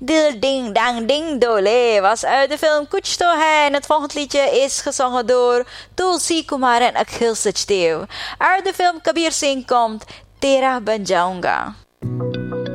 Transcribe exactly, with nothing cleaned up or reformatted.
Dil ding dang ding dole was uit de film Kuch To Hai. En het volgende liedje is gezongen door Tulsi Kumar en Akhil Sachdev. Uit de film Kabir Singh komt Tera Ban Jaunga.